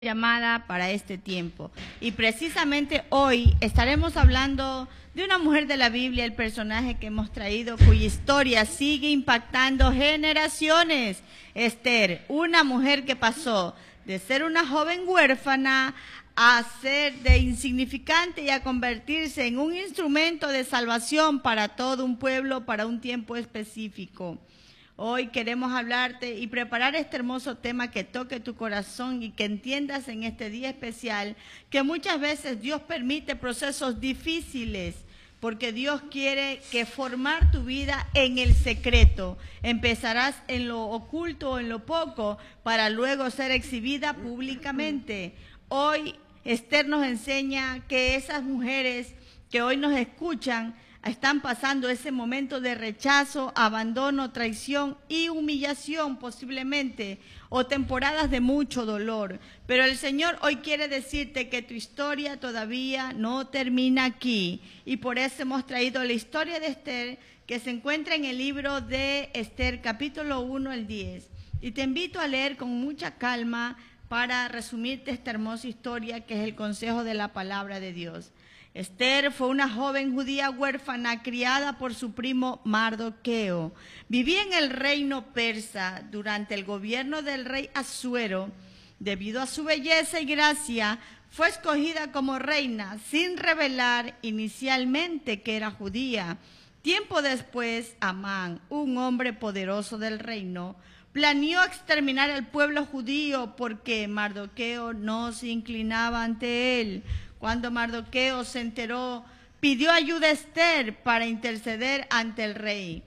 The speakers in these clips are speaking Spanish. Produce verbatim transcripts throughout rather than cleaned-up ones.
llamada para este tiempo. Y precisamente hoy estaremos hablando de una mujer de la Biblia, el personaje que hemos traído, cuya historia sigue impactando generaciones. Esther, una mujer que pasó de ser una joven huérfana a ser de insignificante y a convertirse en un instrumento de salvación para todo un pueblo, para un tiempo específico. Hoy queremos hablarte y preparar este hermoso tema que toque tu corazón y que entiendas en este día especial que muchas veces Dios permite procesos difíciles porque Dios quiere que formar tu vida en el secreto. Empezarás en lo oculto o en lo poco para luego ser exhibida públicamente. Hoy Esther nos enseña que esas mujeres que hoy nos escuchan están pasando ese momento de rechazo, abandono, traición y humillación posiblemente, o temporadas de mucho dolor. Pero el Señor hoy quiere decirte que tu historia todavía no termina aquí. Y por eso hemos traído la historia de Esther, que se encuentra en el libro de Esther, capítulo uno al diez. Y te invito a leer con mucha calma para resumirte esta hermosa historia, que es el consejo de la palabra de Dios. Esther fue una joven judía huérfana criada por su primo Mardoqueo. Vivía en el reino persa durante el gobierno del rey Asuero. Debido a su belleza y gracia, fue escogida como reina sin revelar inicialmente que era judía. Tiempo después, Amán, un hombre poderoso del reino, planeó exterminar al pueblo judío porque Mardoqueo no se inclinaba ante él. Cuando Mardoqueo se enteró, pidió ayuda a Esther para interceder ante el rey.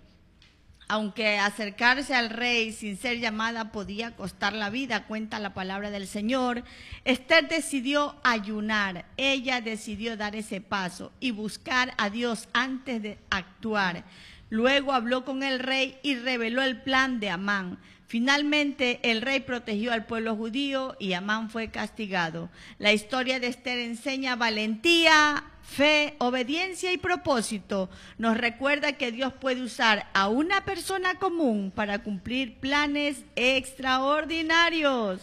Aunque acercarse al rey sin ser llamada podía costar la vida, cuenta la palabra del Señor, Esther decidió ayunar. Ella decidió dar ese paso y buscar a Dios antes de actuar. Luego habló con el rey y reveló el plan de Amán. Finalmente, el rey protegió al pueblo judío y Amán fue castigado. La historia de Esther enseña valentía, fe, obediencia y propósito. Nos recuerda que Dios puede usar a una persona común para cumplir planes extraordinarios.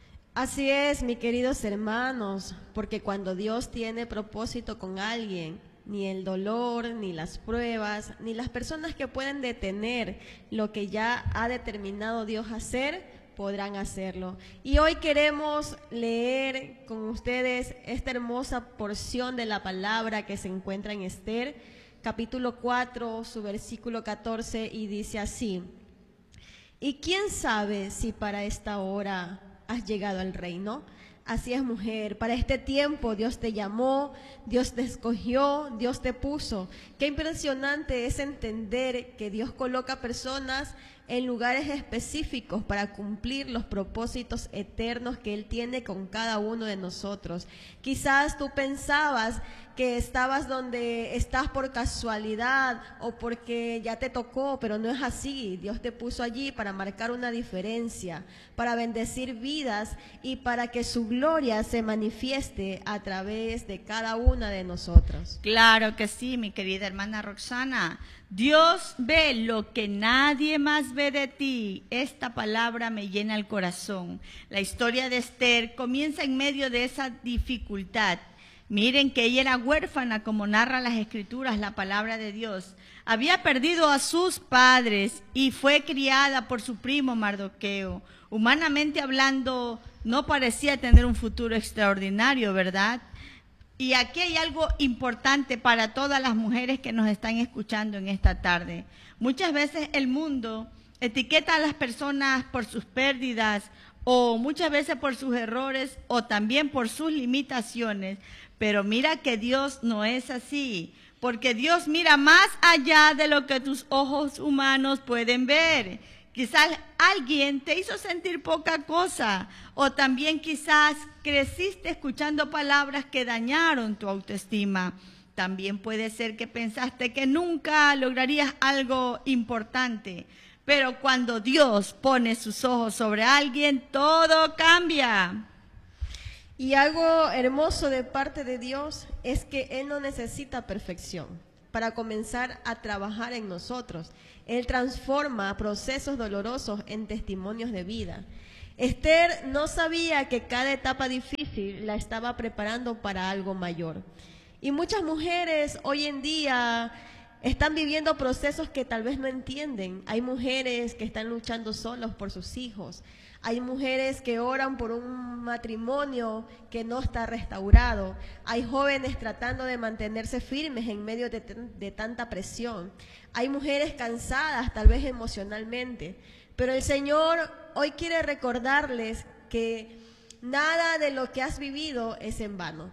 Así es, mis queridos hermanos, porque cuando Dios tiene propósito con alguien, ni el dolor, ni las pruebas, ni las personas que pueden detener lo que ya ha determinado Dios hacer, podrán hacerlo. Y hoy queremos leer con ustedes esta hermosa porción de la palabra que se encuentra en Esther, capítulo cuatro, su versículo catorce, y dice así: ¿Y quién sabe si para esta hora has llegado al reino? Así es, mujer, para este tiempo Dios te llamó, Dios te escogió, Dios te puso. Qué impresionante es entender que Dios coloca personas en lugares específicos para cumplir los propósitos eternos que Él tiene con cada uno de nosotros. Quizás tú pensabas que estabas donde estás por casualidad o porque ya te tocó, pero no es así. Dios te puso allí para marcar una diferencia, para bendecir vidas y para que su gloria se manifieste a través de cada una de nosotros. Claro que sí, mi querida hermana Roxana. Dios ve lo que nadie más ve de ti. Esta palabra me llena el corazón. La historia de Esther comienza en medio de esa dificultad. Miren que ella era huérfana, como narra las Escrituras, la palabra de Dios. Había perdido a sus padres y fue criada por su primo Mardoqueo. Humanamente hablando, no parecía tener un futuro extraordinario, ¿verdad? Y aquí hay algo importante para todas las mujeres que nos están escuchando en esta tarde. Muchas veces el mundo etiqueta a las personas por sus pérdidas o muchas veces por sus errores o también por sus limitaciones. Pero mira que Dios no es así, porque Dios mira más allá de lo que tus ojos humanos pueden ver. Quizás alguien te hizo sentir poca cosa, o también quizás creciste escuchando palabras que dañaron tu autoestima. También puede ser que pensaste que nunca lograrías algo importante, pero cuando Dios pone sus ojos sobre alguien, todo cambia. Y algo hermoso de parte de Dios es que Él no necesita perfección para comenzar a trabajar en nosotros. Él transforma procesos dolorosos en testimonios de vida. Esther no sabía que cada etapa difícil la estaba preparando para algo mayor. Y muchas mujeres hoy en día están viviendo procesos que tal vez no entienden. Hay mujeres que están luchando solos por sus hijos. Hay mujeres que oran por un matrimonio que no está restaurado. Hay jóvenes tratando de mantenerse firmes en medio de, de tanta presión. Hay mujeres cansadas, tal vez emocionalmente. Pero el Señor hoy quiere recordarles que nada de lo que has vivido es en vano.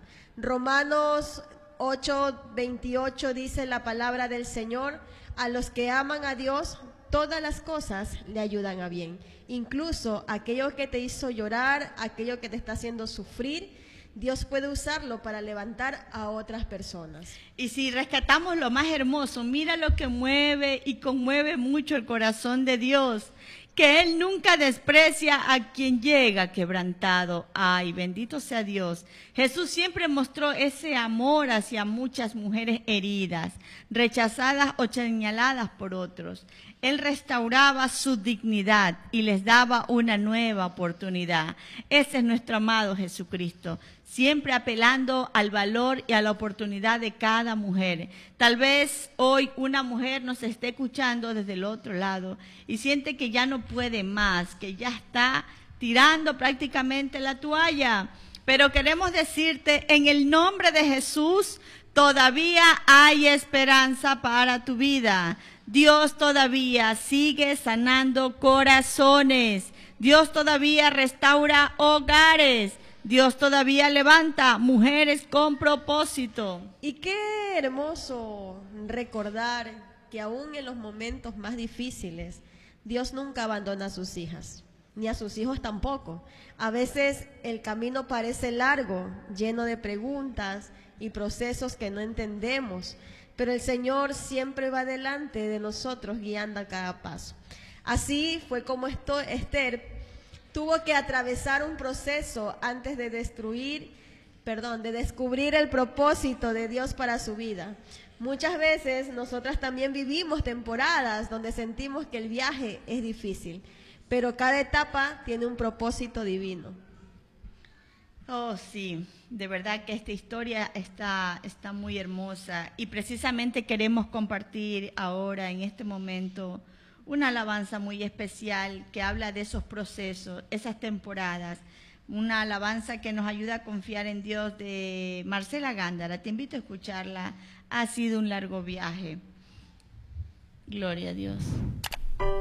Romanos ocho veintiocho dice la palabra del Señor: a los que aman a Dios, todas las cosas le ayudan a bien. Incluso aquello que te hizo llorar, aquello que te está haciendo sufrir, Dios puede usarlo para levantar a otras personas. Y si rescatamos lo más hermoso, mira lo que mueve y conmueve mucho el corazón de Dios, que Él nunca desprecia a quien llega quebrantado. Ay, bendito sea Dios. Jesús siempre mostró ese amor hacia muchas mujeres heridas, rechazadas o señaladas por otros. Él restauraba su dignidad y les daba una nueva oportunidad. Ese es nuestro amado Jesucristo, siempre apelando al valor y a la oportunidad de cada mujer. Tal vez hoy una mujer nos esté escuchando desde el otro lado y siente que ya no puede más, que ya está tirando prácticamente la toalla. Pero queremos decirte, en el nombre de Jesús, todavía hay esperanza para tu vida. Dios todavía sigue sanando corazones. Dios todavía restaura hogares. Dios todavía levanta mujeres con propósito. Y qué hermoso recordar que aún en los momentos más difíciles, Dios nunca abandona a sus hijas, ni a sus hijos tampoco. A veces el camino parece largo, lleno de preguntas y procesos que no entendemos, pero el Señor siempre va delante de nosotros guiando a cada paso. Así fue como esto, Esther tuvo que atravesar un proceso antes de destruir, perdón, de descubrir el propósito de Dios para su vida. Muchas veces nosotras también vivimos temporadas donde sentimos que el viaje es difícil, pero cada etapa tiene un propósito divino. Oh, sí, de verdad que esta historia está, está muy hermosa y precisamente queremos compartir ahora, en este momento, una alabanza muy especial que habla de esos procesos, esas temporadas, una alabanza que nos ayuda a confiar en Dios, de Marcela Gándara. Te invito a escucharla, ha sido un largo viaje. Gloria a Dios.